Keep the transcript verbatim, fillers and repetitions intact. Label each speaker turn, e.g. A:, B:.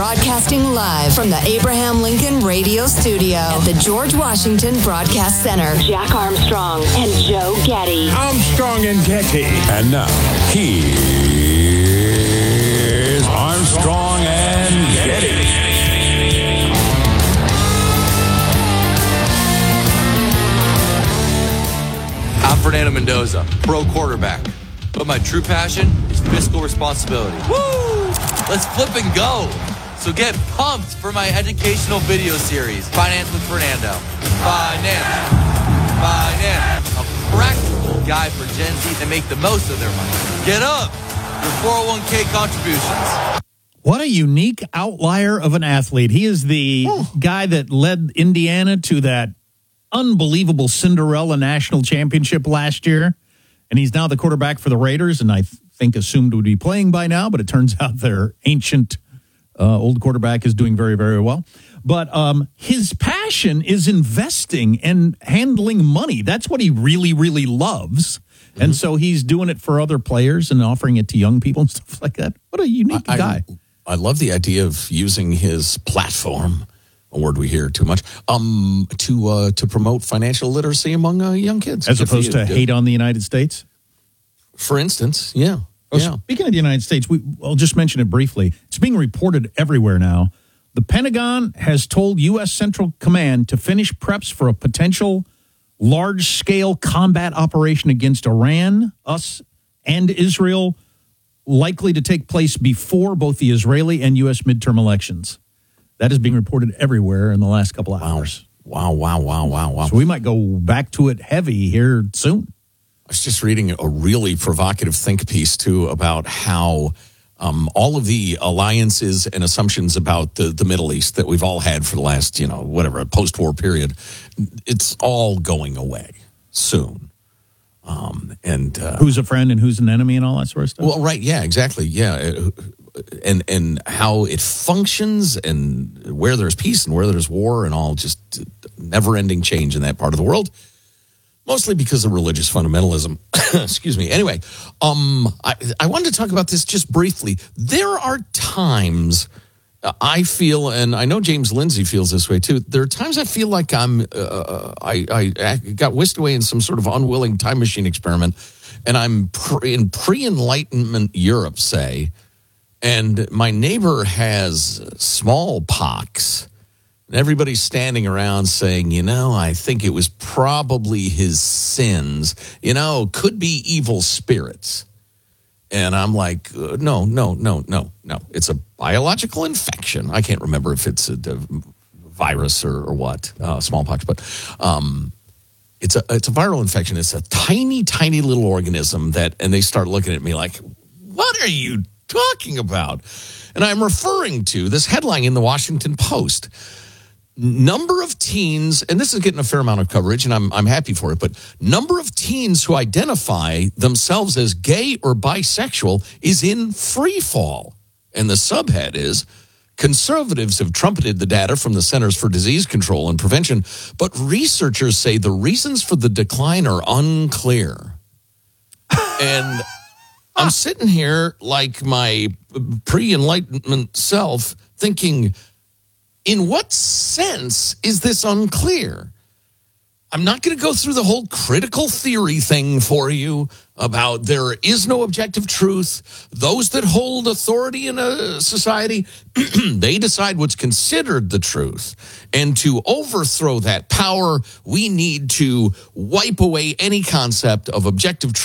A: Broadcasting live from the Abraham Lincoln Radio Studio at the George Washington Broadcast Center. Jack Armstrong and Joe Getty.
B: Armstrong and Getty.
C: And now, here's Armstrong and Getty.
D: I'm Fernando Mendoza, pro quarterback. But my true passion is fiscal responsibility. Woo! Let's flip and go. So get pumped for my educational video series, Finance with Fernando. Finance. Finance. A practical guide for Gen Z to make the most of their money. Get up. Your four oh one k contributions.
E: What a unique outlier of an athlete. He is the oh. guy that led Indiana to that unbelievable Cinderella national championship last year. And he's now the quarterback for the Raiders, and I th- think assumed would be playing by now, but it turns out their ancient uh, old quarterback is doing very, very well. But um, his passion is investing and handling money. That's what he really, really loves. Mm-hmm. And so he's doing it for other players and offering it to young people and stuff like that. What a unique
F: I,
E: guy.
F: I, I love the idea of using his platform, a word we hear too much, um, to uh, to promote financial literacy among uh, young kids.
E: As opposed to hate on the United States?
F: For instance, yeah.
E: Well,
F: yeah.
E: Speaking of the United States, we, I'll just mention it briefly. It's being reported everywhere now. The Pentagon has told U S. Central Command to finish preps for a potential large-scale combat operation against Iran, us, and Israel, likely to take place before both the Israeli and U S midterm elections. That is being reported everywhere in the last couple of hours.
F: Wow, wow, wow, wow, wow.
E: So we might go back to it heavy here soon.
F: I was just reading a really provocative think piece, too, about how um, all of the alliances and assumptions about the, the Middle East that we've all had for the last, you know, whatever, post-war period, it's all going away soon. Um, and uh,
E: who's a friend and who's an enemy and all that sort of stuff?
F: Well, right, yeah, exactly, yeah. And and how it functions and where there's peace and where there's war and all, just never-ending change in that part of the world. Mostly because of religious fundamentalism. Excuse me. Anyway, um, I, I wanted to talk about this just briefly. There are times I feel, and I know James Lindsay feels this way too, there are times I feel like I'm, uh, I, I got whisked away in some sort of unwilling time machine experiment, and I'm pre, in pre-Enlightenment Europe, say, and my neighbor has smallpox. And everybody's standing around saying, you know, I think it was probably his sins. You know, could be evil spirits. And I'm like, uh, no, no, no, no, no. It's a biological infection. I can't remember if it's a, a virus or, or what, uh, smallpox, but um, it's a it's a viral infection. It's a tiny, tiny little organism that, and they start looking at me like, what are you talking about? And I'm referring to this headline in the Washington Post. Number of teens, and this is getting a fair amount of coverage, and I'm I'm happy for it, but number of teens who identify themselves as gay or bisexual is in free fall. And the subhead is, conservatives have trumpeted the data from the Centers for Disease Control and Prevention, but researchers say the reasons for the decline are unclear. And I'm sitting here like my pre-Enlightenment self thinking, in what sense is this unclear? I'm not going to go through the whole critical theory thing for you about there is no objective truth. Those that hold authority in a society, they decide what's considered the truth. And to overthrow that power, we need to wipe away any concept of objective truth.